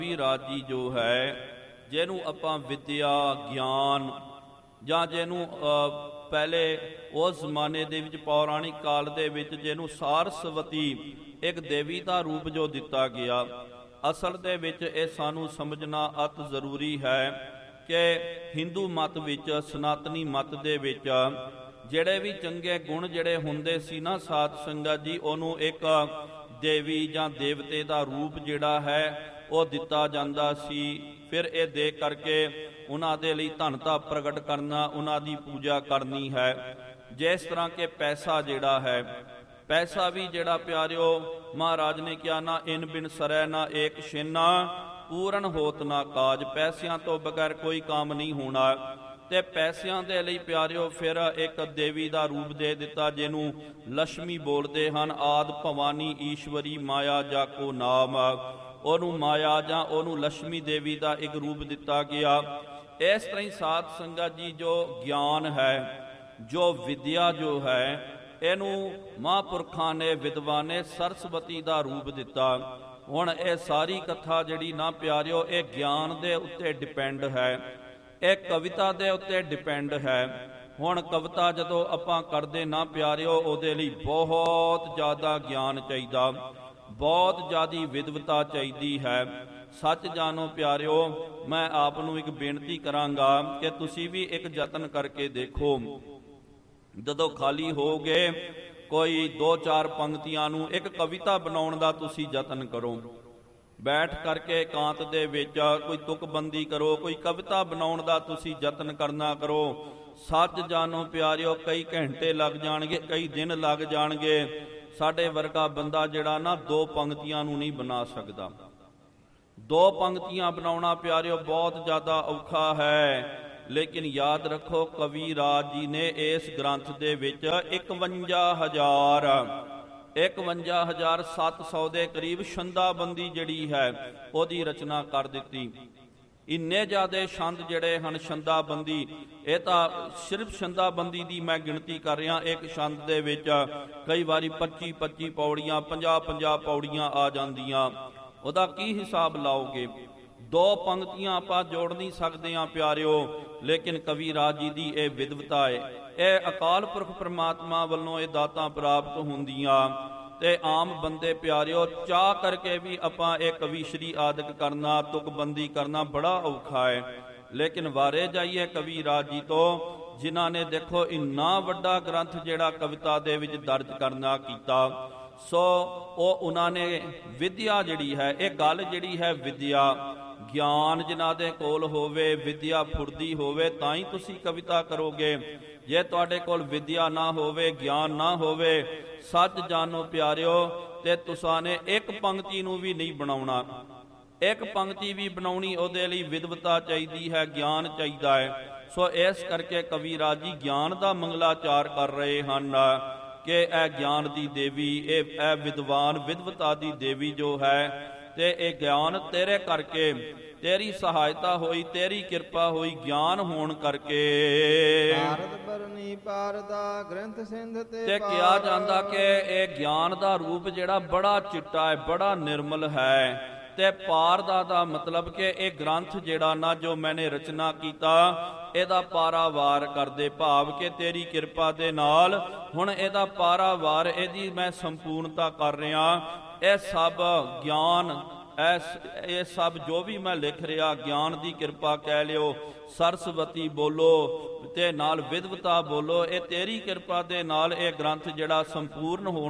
ਕਵੀਰਾਜ ਜੀ ਜੋ ਹੈ, ਜਿਹਨੂੰ ਆਪਾਂ ਵਿਦਿਆ ਗਿਆਨ ਜਾਂ ਜਿਹਨੂੰ ਪਹਿਲੇ ਉਸ ਜ਼ਮਾਨੇ ਦੇ ਵਿੱਚ ਪੌਰਾਣਿਕ ਕਾਲ ਦੇ ਵਿੱਚ ਜਿਹਨੂੰ ਸਾਰਸਵਤੀ ਇੱਕ ਦੇਵੀ ਦਾ ਰੂਪ ਜੋ ਦਿੱਤਾ ਗਿਆ, ਅਸਲ ਦੇ ਵਿੱਚ ਇਹ ਸਾਨੂੰ ਸਮਝਣਾ ਅਤ ਜ਼ਰੂਰੀ ਹੈ ਕਿ ਹਿੰਦੂ ਮਤ ਵਿੱਚ, ਸਨਾਤਨੀ ਮਤ ਦੇ ਵਿੱਚ ਜਿਹੜੇ ਵੀ ਚੰਗੇ ਗੁਣ ਜਿਹੜੇ ਹੁੰਦੇ ਸੀ ਨਾ ਸਾਧ ਸੰਗਤ ਜੀ, ਉਹਨੂੰ ਇੱਕ ਦੇਵੀ ਜਾਂ ਦੇਵਤੇ ਦਾ ਰੂਪ ਜਿਹੜਾ ਹੈ ਉਹ ਦਿੱਤਾ ਜਾਂਦਾ ਸੀ। ਫਿਰ ਇਹ ਦੇਖ ਕਰਕੇ ਉਹਨਾਂ ਦੇ ਲਈ ਧਨਤਾ ਪ੍ਰਗਟ ਕਰਨਾ, ਉਹਨਾਂ ਦੀ ਪੂਜਾ ਕਰਨੀ ਹੈ। ਜਿਸ ਤਰ੍ਹਾਂ ਕਿ ਪੈਸਾ ਜਿਹੜਾ ਹੈ, ਪੈਸਾ ਵੀ ਜਿਹੜਾ ਪਿਆਰਿਓ ਮਹਾਰਾਜ ਨੇ ਕਿਹਾ ਨਾ ਇਨ ਬਿਨ ਸਰੈ ਨਾ ਏਕ ਛਿਨਾ ਪੂਰਨ ਹੋਤ ਨਾ ਕਾਜ, ਪੈਸਿਆਂ ਤੋਂ ਬਗੈਰ ਕੋਈ ਕੰਮ ਨਹੀਂ ਹੋਣਾ। ਤੇ ਪੈਸਿਆਂ ਦੇ ਲਈ ਪਿਆਰਿਓ ਫਿਰ ਇੱਕ ਦੇਵੀ ਦਾ ਰੂਪ ਦੇ ਦਿੱਤਾ ਜਿਹਨੂੰ ਲక్ష్ਮੀ ਬੋਲਦੇ ਹਨ। ਆਦ ਭਵਾਨੀ ਈਸ਼ਵਰੀ ਮਾਇਆ ਜਾ ਕੋ ਨਾਮ, ਉਹਨੂੰ ਮਾਇਆ ਜਾਂ ਉਹਨੂੰ ਲక్ష్ਮੀ ਦੇਵੀ ਦਾ ਇੱਕ ਰੂਪ ਦਿੱਤਾ ਗਿਆ। ਇਸ ਤਰ੍ਹਾਂ ਹੀ ਸਾਧ ਸੰਗਤ ਜੀ ਜੋ ਗਿਆਨ ਹੈ, ਜੋ ਵਿਦਿਆ ਜੋ ਹੈ, ਇਹਨੂੰ ਮਹਾਂਪੁਰਖਾਂ ਨੇ ਵਿਦਵਾਨ ਨੇ ਸਰਸਵਤੀ ਦਾ ਰੂਪ ਦਿੱਤਾ। ਹੁਣ ਇਹ ਸਾਰੀ ਕਥਾ ਜਿਹੜੀ ਨਾ ਪਿਆਰਿਓ ਇਹ ਗਿਆਨ ਦੇ ਉੱਤੇ ਡਿਪੈਂਡ ਹੈ, ਇਹ ਕਵਿਤਾ ਦੇ ਉੱਤੇ ਡਿਪੈਂਡ ਹੈ। ਹੁਣ ਕਵਿਤਾ ਜਦੋਂ ਆਪਾਂ ਕਰਦੇ ਨਾ ਪਿਆਰਿਓ, ਉਹਦੇ ਲਈ ਬਹੁਤ ਜ਼ਿਆਦਾ ਗਿਆਨ ਚਾਹੀਦਾ, ਬਹੁਤ ਜ਼ਿਆਦੀ ਵਿਦਵਤਾ ਚਾਹੀਦੀ ਹੈ। ਸੱਚ ਜਾਣੋ ਪਿਆਰਿਓ, ਮੈਂ ਆਪ ਨੂੰ ਇੱਕ ਬੇਨਤੀ ਕਰਾਂਗਾ ਕਿ ਤੁਸੀਂ ਵੀ ਇੱਕ ਯਤਨ ਕਰਕੇ ਦੇਖੋ। ਜਦੋਂ ਖਾਲੀ ਹੋਗੇ ਕੋਈ 2-4 ਪੰਕਤੀਆਂ ਨੂੰ ਇੱਕ ਕਵਿਤਾ ਬਣਾਉਣ ਦਾ ਤੁਸੀਂ ਯਤਨ ਕਰੋ। ਬੈਠ ਕਰਕੇ ਇਕਾਂਤ ਦੇ ਵਿੱਚ ਕੋਈ ਤੁਕਬੰਦੀ ਕਰੋ, ਕੋਈ ਕਵਿਤਾ ਬਣਾਉਣ ਦਾ ਤੁਸੀਂ ਯਤਨ ਕਰਨਾ ਕਰੋ। ਸੱਚ ਜਾਣੋ ਪਿਆਰਿਓ, ਕਈ ਘੰਟੇ ਲੱਗ ਜਾਣਗੇ, ਕਈ ਦਿਨ ਲੱਗ ਜਾਣਗੇ। ਸਾਡੇ ਵਰਗਾ ਬੰਦਾ ਜਿਹੜਾ ਨਾ 2 ਪੰਕਤੀਆਂ ਨੂੰ ਨਹੀਂ ਬਣਾ ਸਕਦਾ। 2 ਪੰਕਤੀਆਂ ਬਣਾਉਣਾ ਪਿਆਰਿਓ ਬਹੁਤ ਜ਼ਿਆਦਾ ਔਖਾ ਹੈ। ਲੇਕਿਨ ਯਾਦ ਰੱਖੋ, ਕਵੀਰਾਜ ਜੀ ਨੇ ਇਸ ਗ੍ਰੰਥ ਦੇ ਵਿੱਚ 51,700 ਦੇ ਕਰੀਬ ਛੰਦਾਬੰਦੀ ਜਿਹੜੀ ਹੈ ਉਹਦੀ ਰਚਨਾ ਕਰ ਦਿੱਤੀ। ਇੰਨੇ ਜ਼ਿਆਦੇ ਛੰਦ ਜਿਹੜੇ ਹਨ ਛੰਦਾਬੰਦੀ, ਇਹ ਤਾਂ ਸਿਰਫ ਛੰਦਾਬੰਦੀ ਦੀ ਮੈਂ ਗਿਣਤੀ ਕਰ ਰਿਹਾ। ਇੱਕ ਛੰਦ ਦੇ ਵਿੱਚ ਕਈ ਵਾਰੀ 25-25 ਪੌੜੀਆਂ, 50-50 ਪੌੜੀਆਂ ਆ ਜਾਂਦੀਆਂ। ਉਹਦਾ ਕੀ ਹਿਸਾਬ ਲਾਓਗੇ? 2 ਪੰਕਤੀਆਂ ਆਪਾਂ ਜੋੜ ਨਹੀਂ ਸਕਦੇ ਹਾਂ ਪਿਆਰਿਓ। ਲੇਕਿਨ ਕਵੀਰਾਜ ਜੀ ਦੀ ਇਹ ਵਿਦਵਤਾ ਹੈ, ਇਹ ਅਕਾਲ ਪੁਰਖ ਪ੍ਰਮਾਤਮਾ ਵੱਲੋਂ ਇਹ ਦਾਤਾਂ ਪ੍ਰਾਪਤ ਹੁੰਦੀਆਂ। ਤੇ ਆਮ ਬੰਦੇ ਪਿਆਰਿਓ ਚਾਹ ਕਰਕੇ ਵੀ ਆਪਾਂ ਇਹ ਕਵੀ ਸ਼੍ਰੀ ਆਦਿਕ ਕਰਨਾ, ਤੁਕਬੰਦੀ ਕਰਨਾ ਬੜਾ ਔਖਾ ਹੈ। ਲੇਕਿਨ ਵਾਰੇ ਜਾਈਏ ਕਵੀਰਾਜ ਜੀ ਤੋਂ, ਜਿਨ੍ਹਾਂ ਨੇ ਦੇਖੋ ਇੰਨਾ ਵੱਡਾ ਗ੍ਰੰਥ ਜਿਹੜਾ ਕਵਿਤਾ ਦੇ ਵਿੱਚ ਦਰਜ ਕਰਨਾ ਕੀਤਾ। ਸੋ ਉਹ ਉਹਨਾਂ ਨੇ ਵਿਦਿਆ ਜਿਹੜੀ ਹੈ, ਇਹ ਗੱਲ ਜਿਹੜੀ ਹੈ ਵਿਦਿਆ ਗਿਆਨ ਜਿਨ੍ਹਾਂ ਦੇ ਕੋਲ ਹੋਵੇ, ਵਿਦਿਆ ਫੁਰਦੀ ਹੋਵੇ, ਤਾਂ ਹੀ ਤੁਸੀਂ ਕਵਿਤਾ ਕਰੋਗੇ। ਜੇ ਤੁਹਾਡੇ ਕੋਲ ਵਿਦਿਆ ਨਾ ਹੋਵੇ, ਗਿਆਨ ਨਾ ਹੋਵੇ, ਸੱਚ ਜਾਣੋ ਪਿਆਰਿਓ, ਤੇ ਤੁਸਾਂ ਨੇ ਇੱਕ ਪੰਕਤੀ ਨੂੰ ਵੀ ਨਹੀਂ ਬਣਾਉਣਾ। ਇੱਕ ਪੰਕਤੀ ਵੀ ਬਣਾਉਣੀ ਉਹਦੇ ਲਈ ਵਿਦਵਤਾ ਚਾਹੀਦੀ ਹੈ, ਗਿਆਨ ਚਾਹੀਦਾ ਹੈ। ਸੋ ਇਸ ਕਰਕੇ ਕਵੀਰਾਜ ਜੀ ਗਿਆਨ ਦਾ ਮੰਗਲਾਚਾਰ ਕਰ ਰਹੇ ਹਨ ਕਿ ਇਹ ਗਿਆਨ ਦੀ ਦੇਵੀ, ਇਹ ਵਿਦਵਾਨ ਵਿਦਵਤਾ ਦੀ ਦੇਵੀ ਜੋ ਹੈ, ਤੇ ਇਹ ਗਿਆਨ ਤੇਰੇ ਕਰਕੇ, ਤੇਰੀ ਸਹਾਇਤਾ ਹੋਈ, ਤੇਰੀ ਕਿਰਪਾ ਹੋਈ, ਗਿਆਨ ਹੋਣ ਕਰਕੇ ਭਾਰਤ ਬਰਨੀ ਪਾਰਦਾ ਗ੍ਰੰਥ ਸਿੰਧ ਤੇ ਕਿਹਾ ਜਾਂਦਾ ਕਿ ਇਹ ਗਿਆਨ ਦਾ ਰੂਪ ਜਿਹੜਾ ਬੜਾ ਚਿੱਟਾ ਹੈ, ਬੜਾ ਨਿਰਮਲ ਹੈ। ਤੇ ਪਾਰਦਾ ਦਾ ਮਤਲਬ ਕਿ ਇਹ ਗ੍ਰੰਥ ਜਿਹੜਾ ਨਾ ਜੋ ਮੈਨੇ ਰਚਨਾ ਕੀਤਾ, ਇਹਦਾ ਪਾਰਾਵਾਰ ਕਰਦੇ, ਭਾਵ ਕਿ ਤੇਰੀ ਕਿਰਪਾ ਦੇ ਨਾਲ ਹੁਣ ਇਹਦਾ ਪਾਰਾਵਾਰ, ਇਹਦੀ ਮੈਂ ਸੰਪੂਰਨਤਾ ਕਰ ਰਿਹਾ। ਇਹ ਸਭ ਗਿਆਨ, ਇਹ ਸਭ ਜੋ ਵੀ ਮੈਂ ਲਿਖ ਰਿਹਾ, ਗਿਆਨ ਦੀ ਕਿਰਪਾ ਕਹਿ ਲਿਓ, ਸਰਸਵਤੀ ਬੋਲੋ ਤੇ ਨਾਲ ਵਿਦਵਤਾ ਬੋਲੋ, ਇਹ ਤੇਰੀ ਕਿਰਪਾ ਦੇ ਨਾਲ ਇਹ ਗ੍ਰੰਥ ਜਿਹੜਾ ਸੰਪੂਰਨ ਹੋਣ